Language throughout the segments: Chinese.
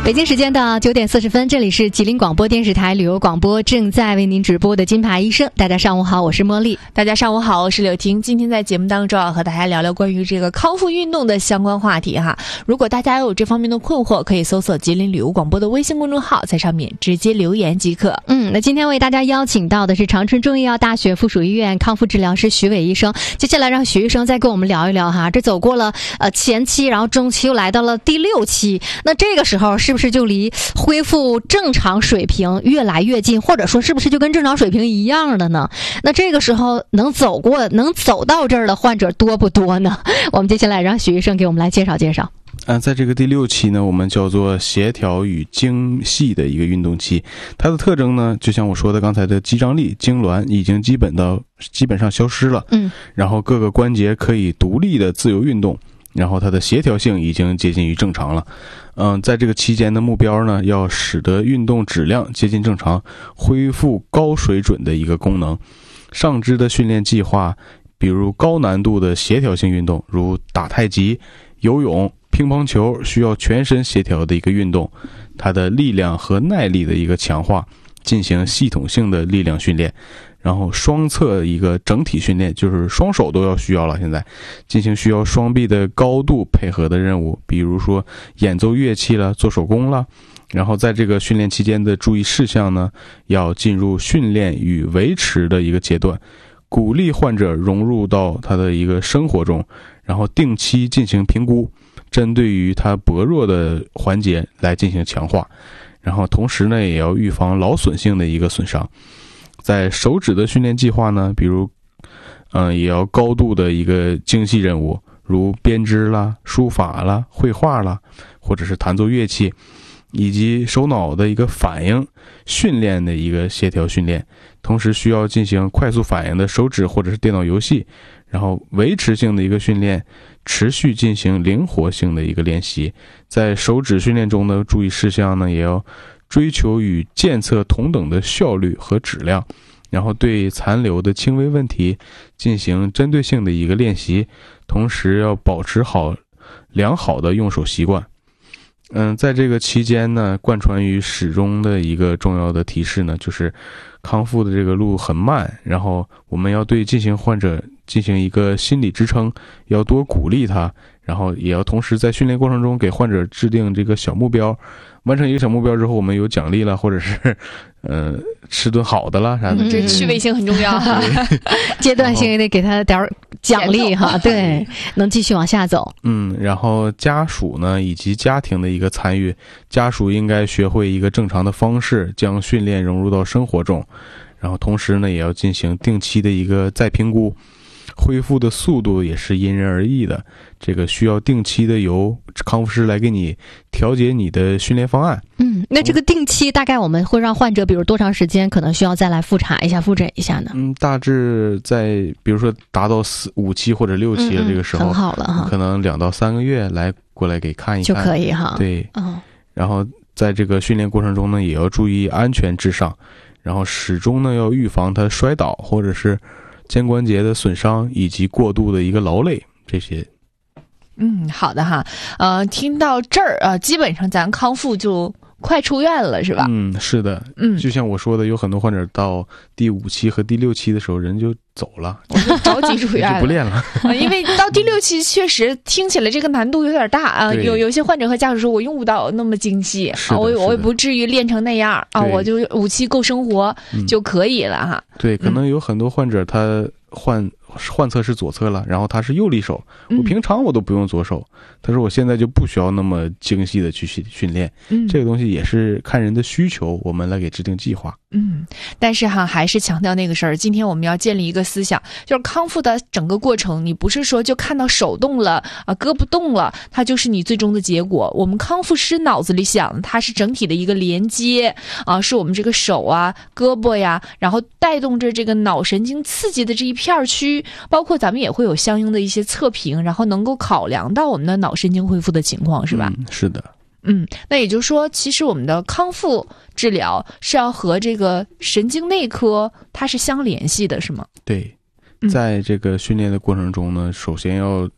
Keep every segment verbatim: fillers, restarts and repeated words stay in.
北京时间的九点四十分，这里是吉林广播电视台旅游广播，正在为您直播的金牌医生。大家上午好，我是茉莉。 大家上午好，我是柳婷。今天在节目当中要和大家聊聊关于这个康复运动的相关话题哈。如果大家有这方面的困惑，可以搜索吉林旅游广播的微信公众号，在上面直接留言即可。 嗯，那今天为大家邀请到的是长春中医药大学附属医院康复治疗师徐伟医生。接下来让徐医生再跟我们聊一聊哈，这走过了呃前期，然后中期，又来到了第六期，那这个时候是不是就离恢复正常水平越来越近，或者说是不是就跟正常水平一样的呢？那这个时候能走过能走到这儿的患者多不多呢？我们接下来让徐医生给我们来介绍介绍。 啊，在这个第六期呢，我们叫做协调与精细的一个运动期。它的特征呢，就像我说的刚才的肌张力、痉挛已经基本到基本上消失了，嗯，然后各个关节可以独立的自由运动，然后它的协调性已经接近于正常了。嗯，在这个期间的目标呢，要使得运动质量接近正常，恢复高水准的一个功能。上肢的训练计划，比如高难度的协调性运动，如打太极、游泳、乒乓球，需要全身协调的一个运动，它的力量和耐力的一个强化，进行系统性的力量训练。然后双侧一个整体训练，就是双手都要需要了，现在进行需要双臂的高度配合的任务，比如说演奏乐器了，做手工了。然后在这个训练期间的注意事项呢，要进入训练与维持的一个阶段，鼓励患者融入到他的一个生活中，然后定期进行评估，针对于他薄弱的环节来进行强化。然后同时呢，也要预防劳损性的一个损伤。在手指的训练计划呢，比如嗯、呃，也要高度的一个精细任务，如编织啦、书法啦、绘画啦，或者是弹奏乐器，以及手脑的一个反应训练的一个协调训练。同时需要进行快速反应的手指或者是电脑游戏，然后维持性的一个训练，持续进行灵活性的一个练习。在手指训练中的注意事项呢，也要追求与监测同等的效率和质量，然后对残留的轻微问题进行针对性的一个练习，同时要保持好良好的用手习惯。嗯，在这个期间呢，贯穿于始终的一个重要的提示呢，就是康复的这个路很慢，然后我们要对进行患者进行一个心理支撑，要多鼓励他，然后也要同时在训练过程中给患者制定这个小目标。完成一个小目标之后，我们有奖励了，或者是呃吃顿好的了啥的， 嗯、这个趣味性很重要哈。 阶段性也得给他点奖励哈，对，能继续往下走。 嗯，然后家属呢以及家庭的一个参与，家属应该学会一个正常的方式，将训练融入到生活中，然后同时呢也要进行定期的一个再评估。恢复的速度也是因人而异的，这个需要定期的由康复师来给你调节你的训练方案。 嗯，那这个定期大概我们会让患者比如多长时间可能需要再来复查一下复诊一下呢？ 嗯，大致在比如说达到四五期或者六期了，这个时候、 嗯嗯、很好了哈， 可能两到三个月来过来给看一看就可以哈。 对， 嗯， 然后在这个训练过程中呢，也要注意安全至上，然后始终呢要预防他摔倒或者是肩关节的损伤以及过度的一个劳累这些。 嗯，好的哈，呃，听到这儿啊、呃，基本上咱康复就快出院了，是吧？ 嗯，是的， 嗯， 就像我说的，有很多患者到第五期和第六期的时候，人就走了， 着急出院了， 就不练了、 啊。因为到第六期确实听起来这个难度有点大啊，有有些患者和家属说，我用不到那么精细啊，我我也不至于练成那样啊，我就五期够生活就可以了哈。 嗯、对，可能有很多患者他患。患侧是左侧了，然后他是右利手，我平常我都不用左手，他说我现在就不需要那么精细的去训练，嗯，这个东西也是看人的需求，我们来给制定计划。 嗯，但是哈，还是强调那个事儿。今天我们要建立一个思想，就是康复的整个过程，你不是说就看到手动了啊，胳膊动了，它就是你最终的结果。我们康复师脑子里想，它是整体的一个连接啊，是我们这个手啊、胳膊呀，然后带动着这个脑神经刺激的这一片区，包括咱们也会有相应的一些测评，然后能够考量到我们的脑神经恢复的情况，是吧？ 嗯，是的。 嗯，那也就是说，其实我们的康复治疗是要和这个神经内科它是相联系的，是吗？ 对，在这个训练的过程中呢，首先要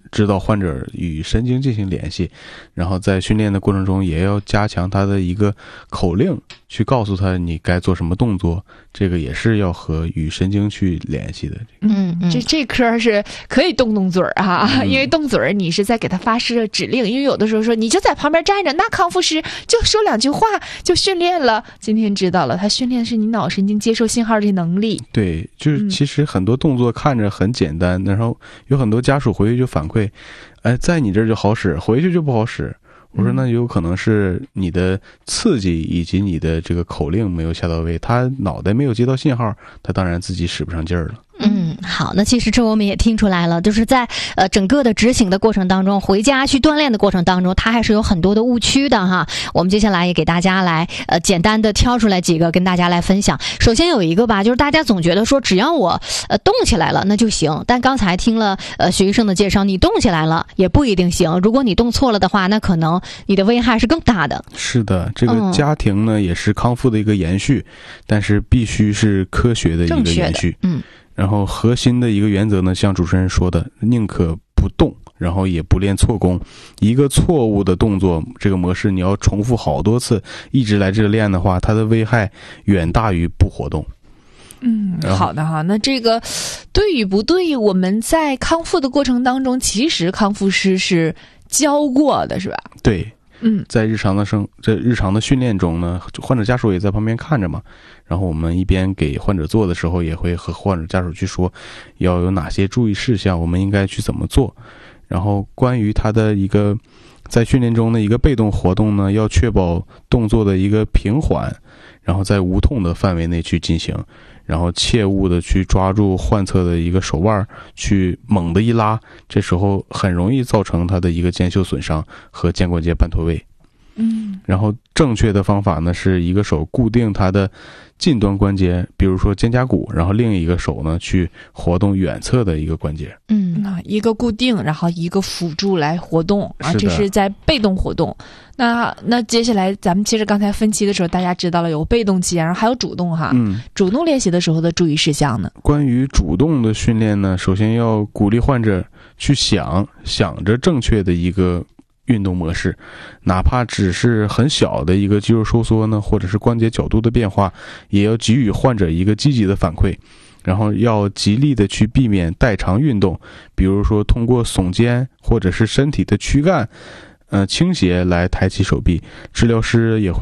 指导患者与神经进行联系，然后在训练的过程中也要加强他的一个口令，去告诉他你该做什么动作，这个也是要和与神经去联系的。 嗯，这这科是可以动动嘴儿哈、嗯，因为动嘴儿你是在给他发示指令，因为有的时候说你就在旁边站着，那康复师就说两句话就训练了。今天知道了，他训练的是你脑神经接受信号的能力。 对，就是其实很多动作看着很简单，然后有很多家属回去就反馈，哎，在你这儿就好使，回去就不好使。我说那有可能是你的刺激以及你的这个口令没有下到位，他脑袋没有接到信号，他当然自己使不上劲儿了。 嗯，好，那其实这我们也听出来了，就是在呃整个的执行的过程当中，回家去锻炼的过程当中，它还是有很多的误区的哈。我们接下来也给大家来呃简单的挑出来几个跟大家来分享。首先有一个吧，就是大家总觉得说只要我呃动起来了那就行，但刚才听了呃徐医生的介绍，你动起来了也不一定行，如果你动错了的话，那可能你的危害是更大的。 是的，这个家庭呢、嗯、也是康复的一个延续，但是必须是科学的一个延续。 嗯。 然后核心的一个原则呢，像主持人说的，宁可不动，然后也不练错功。一个错误的动作，这个模式你要重复好多次，一直来这练的话，它的危害远大于不活动。 嗯，好的哈。那这个对与不对，我们在康复的过程当中，其实康复师是教过的，是吧？ 对。 嗯， 在日常的生在日常的训练中呢，患者家属也在旁边看着嘛。然后我们一边给患者做的时候，也会和患者家属去说，要有哪些注意事项，我们应该去怎么做。然后关于他的一个在训练中的一个被动活动呢，要确保动作的一个平缓，然后在无痛的范围内去进行。然后切勿的去抓住患侧的一个手腕，去猛的一拉，这时候很容易造成他的一个肩袖损伤和肩关节半脱位。 嗯， 然后正确的方法呢，是一个手固定他的近端关节，比如说肩胛骨，然后另一个手呢去活动远侧的一个关节。 嗯，那一个固定，然后一个辅助来活动啊，这是在被动活动。那那接下来咱们其实刚才分期的时候，大家知道了有被动期，然后还有主动哈。 嗯， 主动练习的时候的注意事项呢？ 关于主动的训练呢，首先要鼓励患者去想想着正确的一个运动模式，哪怕只是很小的一个肌肉收缩呢，或者是关节角度的变化，也要给予患者一个积极的反馈。然后要极力的去避免代偿运动，比如说通过耸肩或者是身体的躯干呃倾斜来抬起手臂。治疗师也会